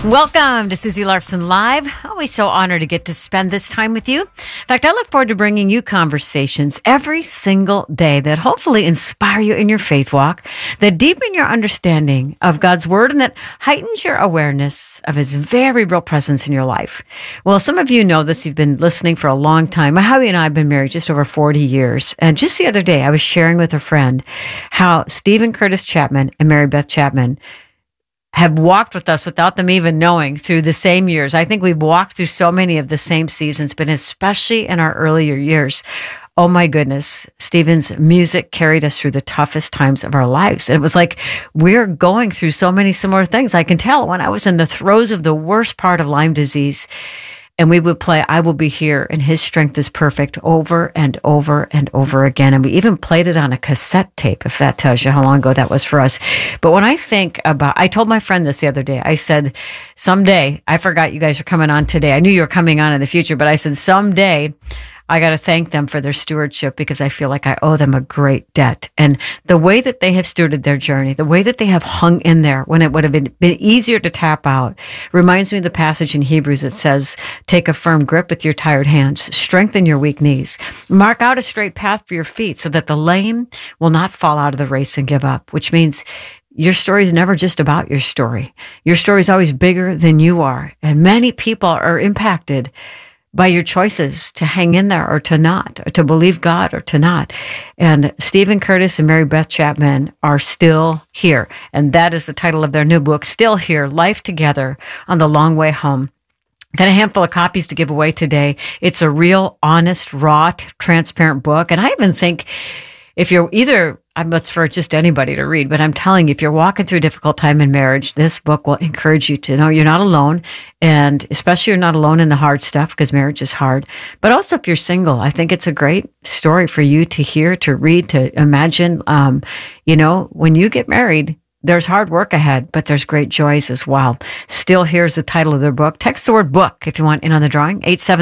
Welcome to Susie Larson Live. Always so honored to get to spend this time with you. In fact, I look forward to bringing you conversations every single day that hopefully inspire you in your faith walk, that deepen your understanding of God's Word, and that heightens your awareness of His very real presence in your life. Well, some of you know this. You've been listening for a long time. Howie and I have been married just over 40 years. And just the other day, I was sharing with a friend how Stephen Curtis Chapman and Mary Beth Chapman have walked with us without them even knowing through the same years. I think we've walked through so many of the same seasons, but especially in our earlier years. Oh my goodness, Stephen's music carried us through the toughest times of our lives. And it was like we're going through so many similar things. I can tell when I was in the throes of the worst part of Lyme disease, and we would play I Will Be Here and His Strength is Perfect over and over and over again. And we even played it on a cassette tape, if that tells you how long ago that was for us. But when I think about, I told my friend this the other day, I said, someday, I forgot you guys are coming on today. I knew you were coming on in the future, but I said, someday, I got to thank them for their stewardship because I feel like I owe them a great debt. And the way that they have stewarded their journey, the way that they have hung in there when it would have been easier to tap out, reminds me of the passage in Hebrews that says, take a firm grip with your tired hands, strengthen your weak knees, mark out a straight path for your feet so that the lame will not fall out of the race and give up, which means your story is never just about your story. Your story is always bigger than you are. And many people are impacted by your choices to hang in there or to not, or to believe God or to not. And Stephen Curtis and Mary Beth Chapman are still here. And that is the title of their new book, Still Here, Life Together on the Long Way Home. Got a handful of copies to give away today. It's a real, honest, raw, transparent book. And I even think if you're either, it's for just anybody to read, but I'm telling you, if you're walking through a difficult time in marriage, this book will encourage you to know you're not alone. And especially you're not alone in the hard stuff because marriage is hard. But also if you're single, I think it's a great story for you to hear, to read, to imagine. When you get married, there's hard work ahead, but there's great joys as well. Still, here's the title of their book. Text the word book if you want in on the drawing.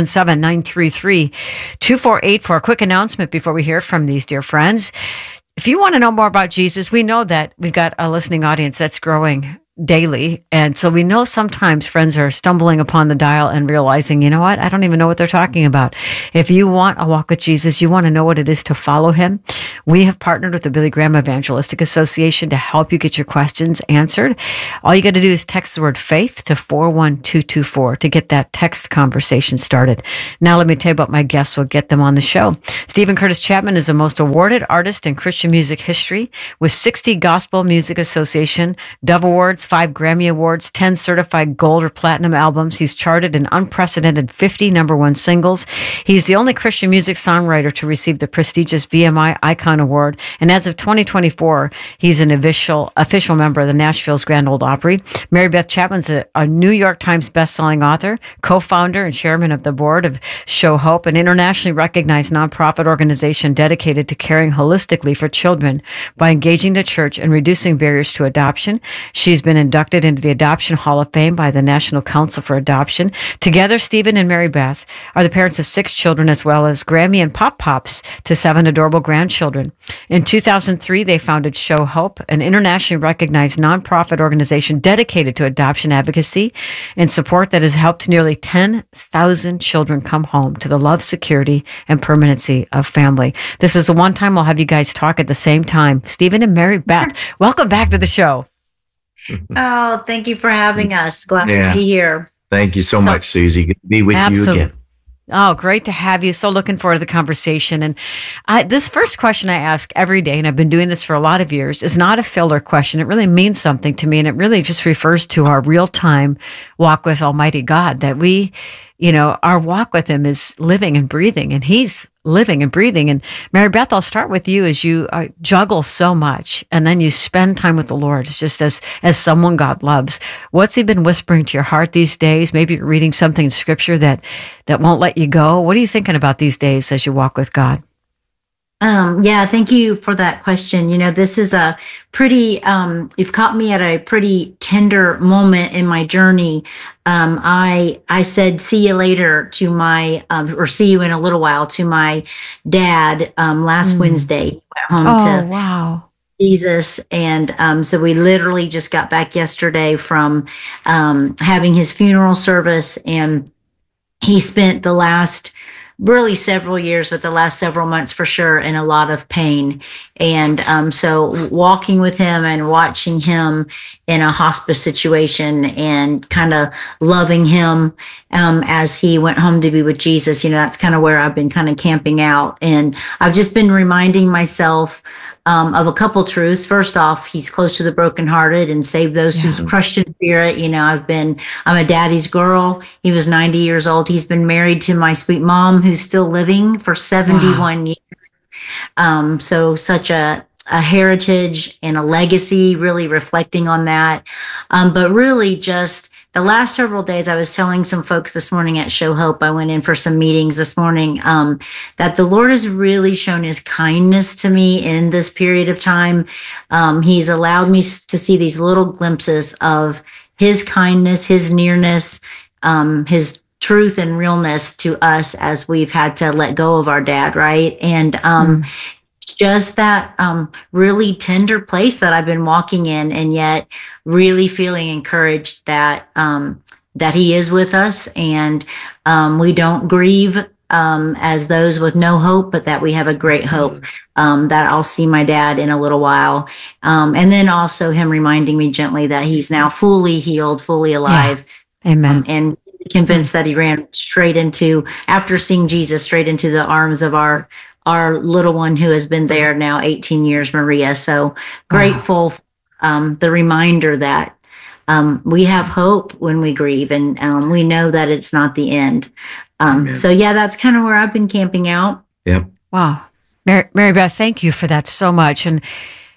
877-933-2484. For a quick announcement before we hear from these dear friends. If you want to know more about Jesus, we know that we've got a listening audience that's growing daily. And so we know sometimes friends are stumbling upon the dial and realizing, you know what? I don't even know what they're talking about. If you want a walk with Jesus, you want to know what it is to follow Him. We have partnered with the Billy Graham Evangelistic Association to help you get your questions answered. All you got to do is text the word faith to 41224 to get that text conversation started. Now let me tell you about my guests. We'll get them on the show. Stephen Curtis Chapman is the most awarded artist in Christian music history with 60 Gospel Music Association Dove Awards, 5 Grammy Awards, 10 certified gold or platinum albums. He's charted an unprecedented 50 number one singles. He's the only Christian music songwriter to receive the prestigious BMI Icon Award. And as of 2024, he's an official member of the Nashville's Grand Ole Opry. Mary Beth Chapman's a New York Times bestselling author, co-founder and chairman of the board of Show Hope, an internationally recognized nonprofit organization dedicated to caring holistically for children by engaging the church and reducing barriers to adoption. She's been inducted into the Adoption Hall of Fame by the National Council for Adoption. Together, Stephen and Mary Beth are the parents of 6 children as well as Grammy and Pop Pops to 7 adorable grandchildren. In 2003, they founded Show Hope, an internationally recognized nonprofit organization dedicated to adoption advocacy and support that has helped nearly 10,000 children come home to the love, security, and permanency of family. This is the one time I'll have you guys talk at the same time. Stephen and Mary Beth, welcome back to the show. Oh, thank you for having us. Glad to be here. Thank you so much, Susie. Good to be with you again. Oh, great to have you. So looking forward to the conversation. And this first question I ask every day, and I've been doing this for a lot of years, is not a filler question. It really means something to me. And it really just refers to our real-time walk with Almighty God, that we, our walk with Him is living and breathing, and He's living and breathing. And Mary Beth, I'll start with you as you juggle so much and then you spend time with the Lord. It's just as someone God loves. What's He been whispering to your heart these days? Maybe you're reading something in Scripture that won't let you go. What are you thinking about these days as you walk with God? Thank you for that question. This is a pretty, you've caught me at a pretty tender moment in my journey. I said, see you later to my, or see you in a little while to my dad, last Wednesday. Went home wow. Jesus. And so we literally just got back yesterday from having his funeral service, and he spent the last really several years, but the last several months for sure, in a lot of pain. And so walking with him and watching him in a hospice situation and kind of loving him as he went home to be with Jesus, that's kind of where I've been kind of camping out. And I've just been reminding myself of a couple truths. First off, he's close to the brokenhearted and saved those who's crushed in spirit. I'm a daddy's girl. He was 90 years old. He's been married to my sweet mom, who's still living, for 71 years. So such a heritage and a legacy, really reflecting on that. But really just the last several days, I was telling some folks this morning at Show Hope, I went in for some meetings this morning, that the Lord has really shown his kindness to me in this period of time. He's allowed me to see these little glimpses of his kindness, his nearness, his truth and realness to us as we've had to let go of our dad, right? And just that really tender place that I've been walking in, and yet really feeling encouraged that that he is with us, and we don't grieve as those with no hope, but that we have a great hope that I'll see my dad in a little while. And then also him reminding me gently that he's now fully healed, fully alive. Yeah. Amen. And convinced that he ran straight into, after seeing Jesus, straight into the arms of our little one who has been there now 18 years, Maria. So grateful, the reminder that we have hope when we grieve, and we know that it's not the end. So yeah, that's kind of where I've been camping out. Yep. Wow. Mary Beth, thank you for that so much. And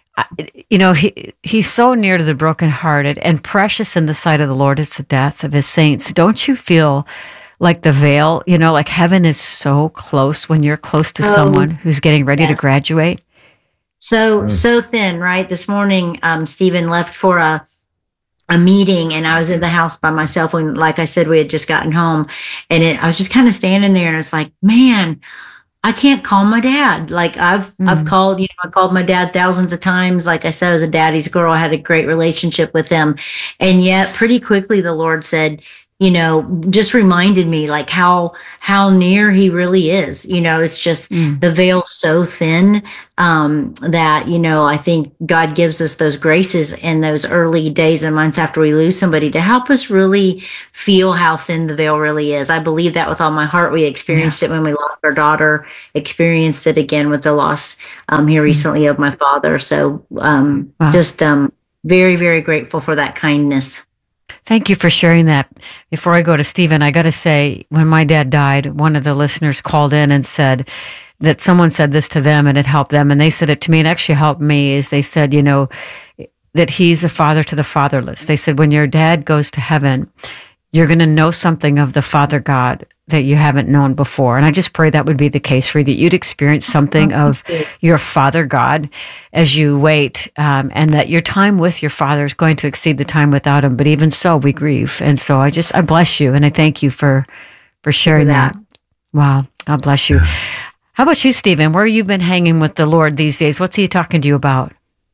he's so near to the brokenhearted, and precious in the sight of the Lord is the death of his saints. Don't you feel like the veil, like heaven is so close when you're close to someone who's getting ready to graduate? So thin, right? This morning, Stephen left for a meeting, and I was in the house by myself when, like I said, we had just gotten home, and I was just kind of standing there, and it's like, man, I can't call my dad. Like I've called, I called my dad thousands of times. Like I said, I was a daddy's girl. I had a great relationship with him. And yet pretty quickly the Lord said, just reminded me like how near he really is. It's just the veil so thin that, I think God gives us those graces in those early days and months after we lose somebody to help us really feel how thin the veil really is. I believe that with all my heart. We experienced it when we lost our daughter, experienced it again with the loss here recently of my father. So just very, very grateful for that kindness. Thank you for sharing that. Before I go to Stephen, I got to say, when my dad died, one of the listeners called in and said that someone said this to them and it helped them. And they said it to me and actually helped me, is they said, that he's a father to the fatherless. They said, when your dad goes to heaven, you're going to know something of the Father God that you haven't known before. And I just pray that would be the case for you, that you'd experience something of your Father God as you wait, and that your time with your Father is going to exceed the time without him. But even so, we grieve. And so I bless you, and I thank you for sharing that. Wow. God bless you. How about you, Stephen? Where have you been hanging with the Lord these days? What's he talking to you about?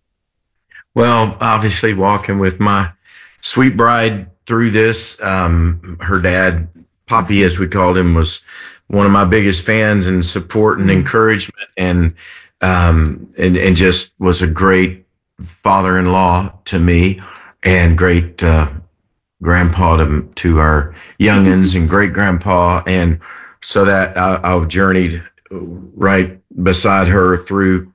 Well, obviously walking with my sweet bride through this. Her dad, Poppy, as we called him, was one of my biggest fans and support and encouragement, and just was a great father-in-law to me, and great grandpa to our youngins, and great grandpa. And so that I've journeyed right beside her through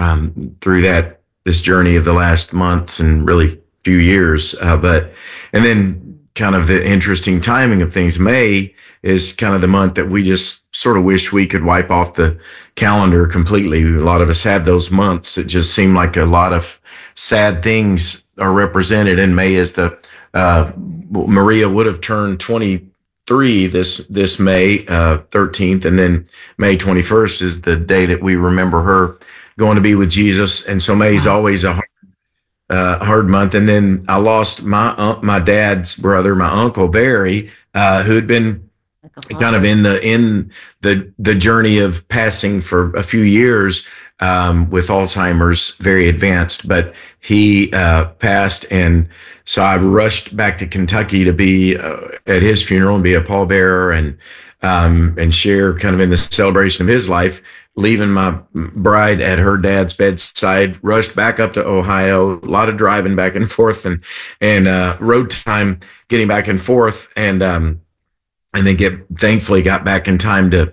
this journey of the last months and really few years. And then kind of the interesting timing of things. May is kind of the month that we just sort of wish we could wipe off the calendar completely. A lot of us had those months. It just seemed like a lot of sad things are represented. And May is Maria would have turned 23 this May 13th. And then May 21st is the day that we remember her going to be with Jesus. And so May's always a hard month. And then I lost my dad's brother, my uncle Barry, who had been kind of in the journey of passing for a few years. with Alzheimer's, very advanced, but he passed. And so I rushed back to Kentucky to be at his funeral and be a pallbearer and share kind of in the celebration of his life. Leaving my bride at her dad's bedside, rushed back up to Ohio, a lot of driving back and forth and road time getting back and forth. And then thankfully got back in time to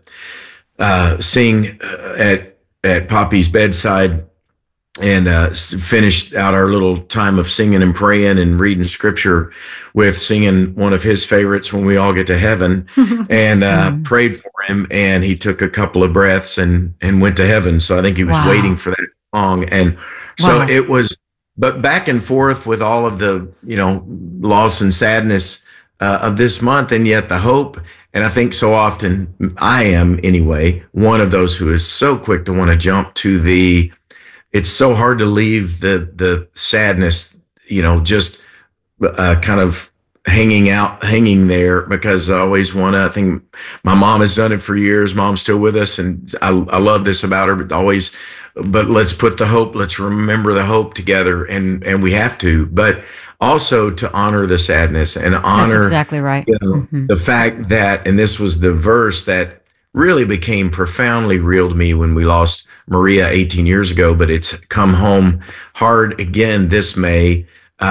sing at Poppy's bedside and finished out our little time of singing and praying and reading scripture with singing one of his favorites, When We All Get to Heaven, and prayed for him. And he took a couple of breaths and went to heaven. So I think he was waiting for that song. And so it was, but back and forth with all of the, loss and sadness of this month, and yet the hope. And I think so often, I am anyway, one of those who is so quick to want to jump to it's so hard to leave the sadness, just kind of hanging there, because I always I think my mom has done it for years. Mom's still with us. And I love this about her, but let's put the hope, let's remember the hope together. And we have to, but also to honor the sadness and honor. That's exactly right. The fact that, and this was the verse that really became profoundly real to me when we lost Maria 18 years ago, but it's come home hard again this May,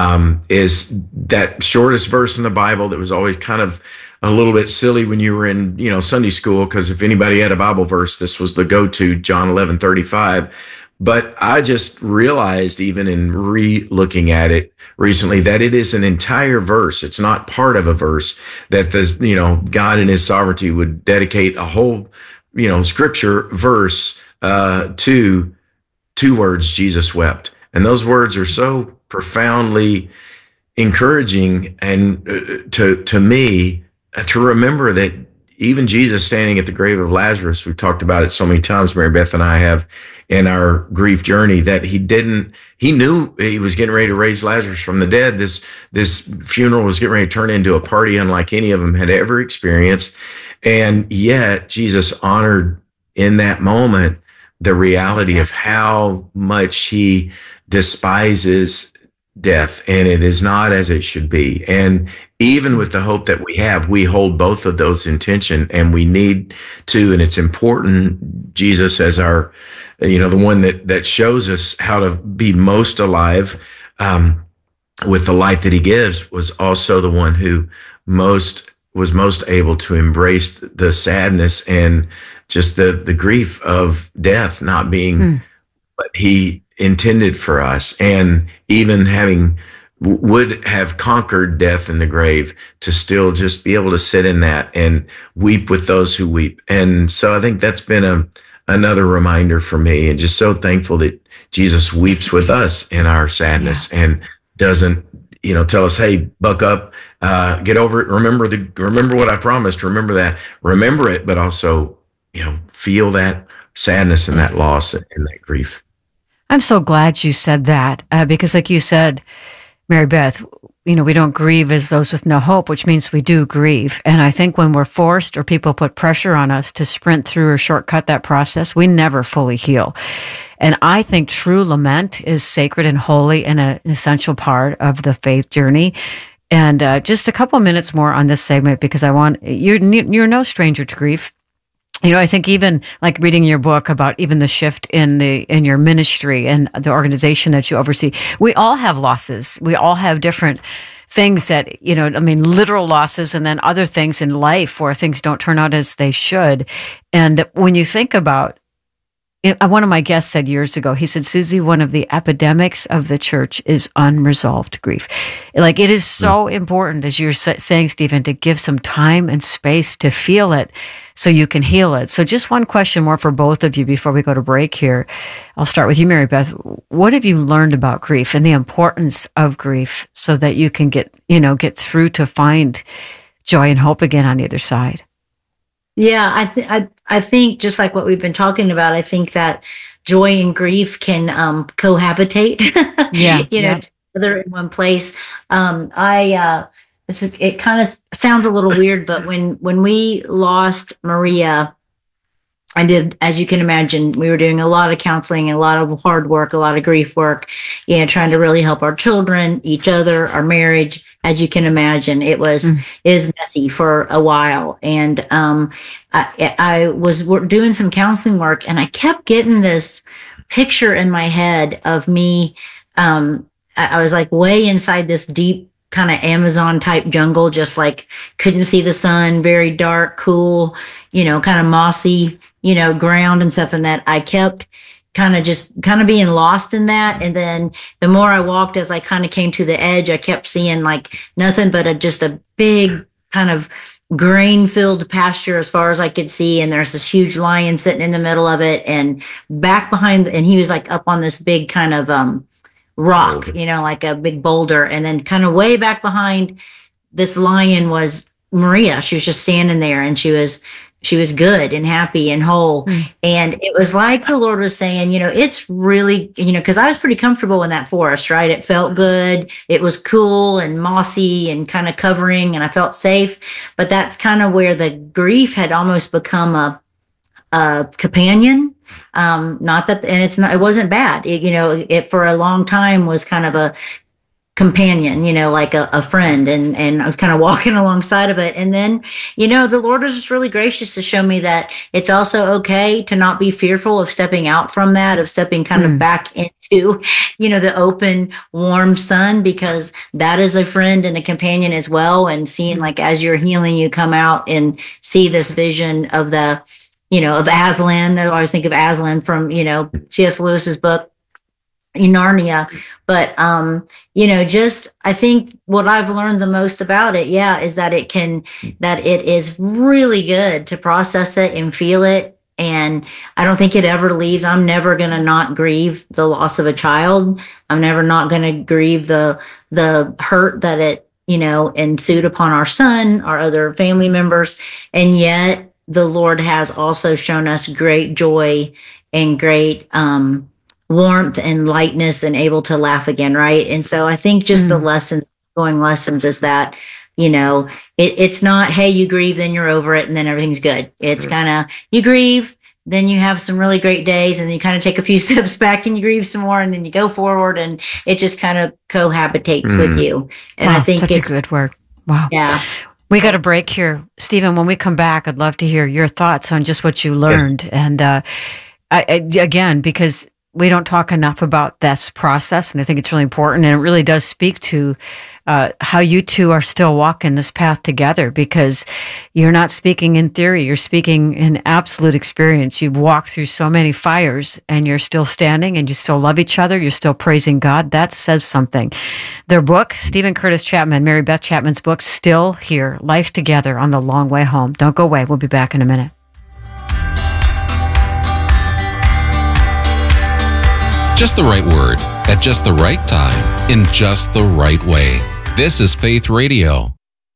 is that shortest verse in the Bible that was always kind of a little bit silly when you were in, Sunday school, because if anybody had a Bible verse, this was the go-to, John 11:35. But I just realized, even in re-looking at it recently, that it is an entire verse. It's not part of a verse, that God in his sovereignty would dedicate a whole, scripture verse to two words, Jesus wept. And those words are so profoundly encouraging, and to me, to remember that even Jesus standing at the grave of Lazarus, we've talked about it so many times, Mary Beth and I have, in our grief journey, that he knew he was getting ready to raise Lazarus from the dead. This funeral was getting ready to turn into a party unlike any of them had ever experienced. And yet Jesus honored in that moment the reality of how much he despises death, and it is not as it should be. And even with the hope that we have, we hold both of those in tension, and we need to, and it's important, Jesus as our, the one that shows us how to be most alive, with the life that he gives, was also the one who was most able to embrace the sadness and just the grief of death not being what he intended for us, and even would have conquered death in the grave, to still just be able to sit in that and weep with those who weep. And so I think that's been another reminder for me, and just so thankful that Jesus weeps with us in our sadness, and doesn't, tell us, hey, buck up, get over it. Remember what I promised. Remember it, but also, feel that sadness and that loss and that grief. I'm so glad you said that, because like you said, Mary Beth, we don't grieve as those with no hope, which means we do grieve. And I think when we're forced, or people put pressure on us to sprint through or shortcut that process, we never fully heal. And I think true lament is sacred and holy, and an essential part of the faith journey. And just a couple minutes more on this segment, because you're no stranger to grief. I think even like reading your book about even the shift in your ministry and the organization that you oversee, we all have losses. We all have different things that, literal losses, and then other things in life where things don't turn out as they should. And when you think about it, one of my guests said years ago, he said, Susie, one of the epidemics of the church is unresolved grief. Like, it is so important, as you're saying, Stephen, to give some time and space to feel it so you can heal it. So just one question more for both of you before we go to break here. I'll start with you, Mary Beth. What have you learned about grief and the importance of grief so that you can get through to find joy and hope again on the other side? Yeah, I think just like what we've been talking about, I think that joy and grief can cohabitate. Together in one place. It kind of sounds a little weird, but when we lost Maria, I did, as you can imagine, we were doing a lot of counseling, a lot of hard work, a lot of grief work, trying to really help our children, each other, our marriage. As you can imagine, it was messy for a while. And I was doing some counseling work, and I kept getting this picture in my head of me. I was like way inside this deep kind of Amazon type jungle, just like couldn't see the sun, very dark, cool, kind of mossy, ground and stuff. And that I kept kind of being lost in that. And then the more I walked, as I kind of came to the edge, I kept seeing like nothing but just a big kind of grain filled pasture as far as I could see. And there's this huge lion sitting in the middle of it, and back behind, and he was like up on this big kind of, rock, like a big boulder. And then kind of way back behind this lion was Maria. She was just standing there, and she was good and happy and whole. And it was like the Lord was saying, it's really, because I was pretty comfortable in that forest, right? It felt good. It was cool and mossy and kind of covering, and I felt safe. But that's kind of where the grief had almost become a companion. Not that, and it wasn't bad. It for a long time was kind of a companion, like a friend, and I was kind of walking alongside of it. And then, the Lord was just really gracious to show me that it's also okay to not be fearful of stepping out from that, of stepping kind of back into, the open, warm sun, because that is a friend and a companion as well. And seeing, like, as you're healing, you come out and see this vision of of Aslan. I always think of Aslan from, C.S. Lewis's book, Narnia. But, just, I think what I've learned the most about it, is that it is really good to process it and feel it. And I don't think it ever leaves. I'm never going to not grieve the loss of a child. I'm never not going to grieve the hurt that it, ensued upon our son, our other family members. And yet, the Lord has also shown us great joy and great warmth and lightness, and able to laugh again, right? And so I think just the lessons is that, it's not, hey, you grieve, then you're over it, and then everything's good. It's kind of, you grieve, then you have some really great days, and then you kind of take a few steps back and you grieve some more, and then you go forward, and it just kind of cohabitates with you. And I think it's a good word. Wow. Yeah. We got a break here. Stephen, when we come back, I'd love to hear your thoughts on just what you learned. And again, because we don't talk enough about this process, and I think it's really important, and it really does speak to how you two are still walking this path together, because you're not speaking in theory, you're speaking in absolute experience. You've walked through so many fires, and you're still standing, and you still love each other, you're still praising God. That says something. Their book, Stephen Curtis Chapman, Mary Beth Chapman's book, still here, Life Together on the Long Way Home. Don't go away. We'll be back in a minute. Just the right word, at just the right time, in just the right way. This is Faith Radio.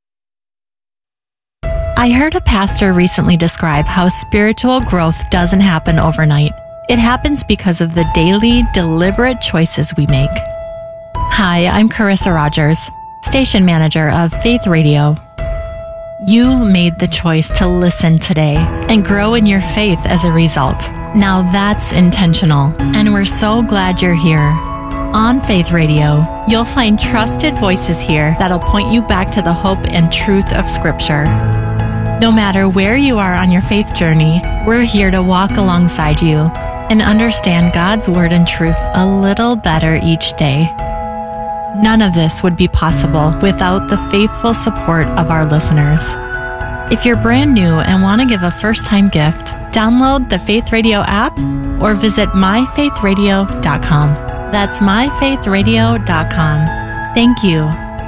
I heard a pastor recently describe how spiritual growth doesn't happen overnight. It happens because of the daily, deliberate choices we make. Hi, I'm Carissa Rogers, station manager of Faith Radio. You made the choice to listen today and grow in your faith as a result. Now that's intentional, and we're so glad you're here. On Faith Radio, you'll find trusted voices here that'll point you back to the hope and truth of Scripture. No matter where you are on your faith journey, we're here to walk alongside you and understand God's Word and truth a little better each day. None of this would be possible without the faithful support of our listeners. If you're brand new and want to give a first-time gift, download the Faith Radio app or visit myfaithradio.com. That's myfaithradio.com. Thank you.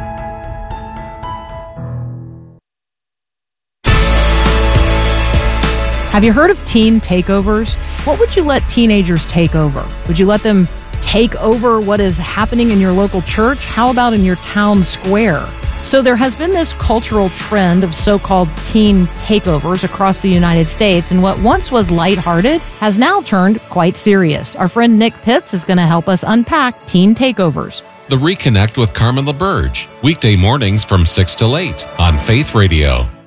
Have you heard of teen takeovers? What would you let teenagers take over? Would you let them take over what is happening in your local church? How about in your town square? So there has been this cultural trend of so-called teen takeovers across the United States, and what once was lighthearted has now turned quite serious. Our friend Nick Pitts is going to help us unpack teen takeovers. The Reconnect with Carmen LaBerge, weekday mornings from 6 till 8 on Faith Radio.